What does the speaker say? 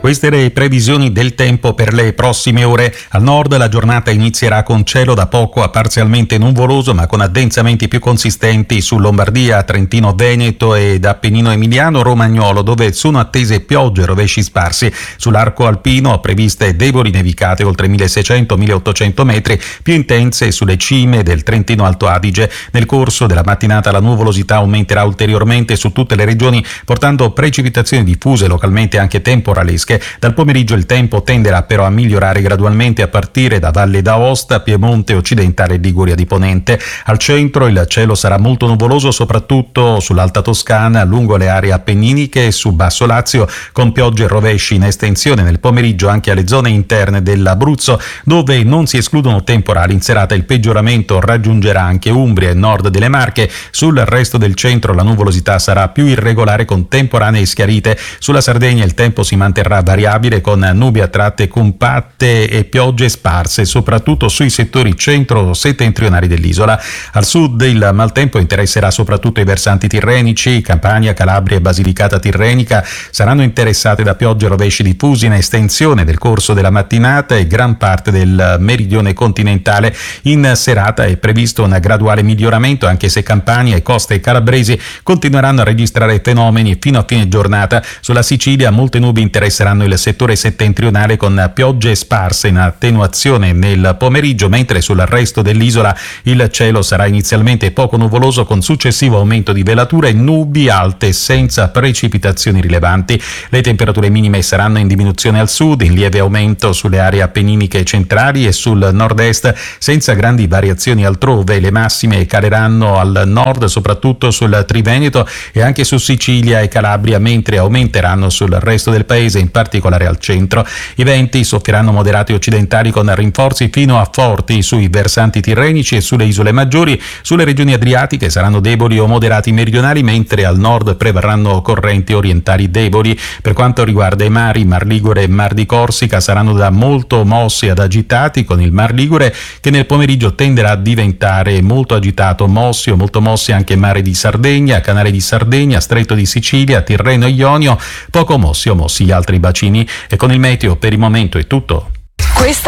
Queste le previsioni del tempo per le prossime ore. Al nord la giornata inizierà con cielo da poco a parzialmente nuvoloso, ma con addensamenti più consistenti su Lombardia, Trentino, Veneto ed Appennino Emiliano, Romagnolo, dove sono attese piogge e rovesci sparsi. Sull'arco alpino previste deboli nevicate oltre 1600-1800 metri, più intense sulle cime del Trentino Alto Adige. Nel corso della mattinata la nuvolosità aumenterà ulteriormente su tutte le regioni, portando precipitazioni diffuse, localmente anche temporalesche. Dal pomeriggio il tempo tenderà però a migliorare gradualmente a partire da Valle d'Aosta, Piemonte occidentale e Liguria di Ponente. Al centro il cielo sarà molto nuvoloso, soprattutto sull'Alta Toscana, lungo le aree appenniniche e su Basso Lazio, con piogge e rovesci in estensione nel pomeriggio anche alle zone interne dell'Abruzzo, dove non si escludono temporali. In serata il peggioramento raggiungerà anche Umbria e nord delle Marche. Sul resto del centro la nuvolosità sarà più irregolare con temporanee e schiarite. Sulla Sardegna il tempo si manterrà variabile con nubi a tratte compatte e piogge sparse, soprattutto sui settori centro-settentrionali dell'isola. Al sud il maltempo interesserà soprattutto i versanti tirrenici. Campania, Calabria e Basilicata tirrenica saranno interessate da piogge e rovesci diffusi in estensione del corso della mattinata e gran parte del meridione continentale. In serata è previsto un graduale miglioramento, anche se Campania e coste calabresi continueranno a registrare fenomeni fino a fine giornata. Sulla Sicilia molte nubi interesseranno il settore settentrionale con piogge sparse in attenuazione nel pomeriggio, mentre sul resto dell'isola il cielo sarà inizialmente poco nuvoloso con successivo aumento di velature e nubi alte senza precipitazioni rilevanti. Le temperature minime saranno in diminuzione al sud, in lieve aumento sulle aree appenniniche centrali e sul nord-est, senza grandi variazioni altrove. Le massime caleranno al nord, soprattutto sul Triveneto e anche su Sicilia e Calabria, mentre aumenteranno sul resto del paese, in particolare al centro. I venti soffieranno moderati occidentali con rinforzi fino a forti sui versanti tirrenici e sulle isole maggiori. Sulle regioni adriatiche saranno deboli o moderati meridionali, mentre al nord prevarranno correnti orientali deboli. Per quanto riguarda i mari, Mar Ligure e Mar di Corsica saranno da molto mossi ad agitati, con il Mar Ligure che nel pomeriggio tenderà a diventare molto agitato, mossi o molto mossi anche Mare di Sardegna, Canale di Sardegna, Stretto di Sicilia, Tirreno e Ionio, poco mossi o mossi gli altri bacini. E con il meteo per il momento è tutto.